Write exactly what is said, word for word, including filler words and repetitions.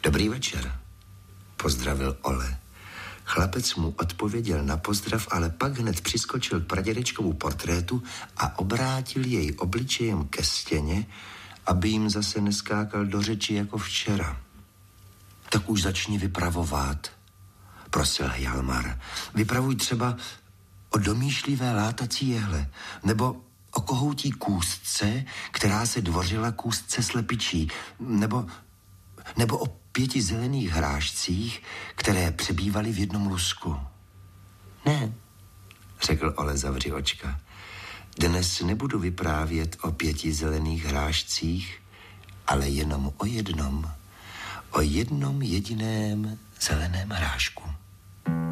Dobrý večer, pozdravil Ole. Chlapec mu odpověděl na pozdrav, ale pak hned přiskočil k pradědečkovu portrétu a obrátil jej obličejem ke stěně, aby jim zase neskákal do řeči jako včera. Tak už začni vypravovat, prosil Hjalmar. Vypravuj třeba o domýšlivé látací jehle, nebo o kohoutí kůstce, která se dvořila kůstce slepičí, nebo, nebo o pěti zelených hrášcích, které přebývaly v jednom lusku. Ne, řekl Ole, zavři očka. Dnes nebudu vyprávět o pěti zelených hrášcích, ale jenom o jednom. O jednom jediném zeleném hrášku.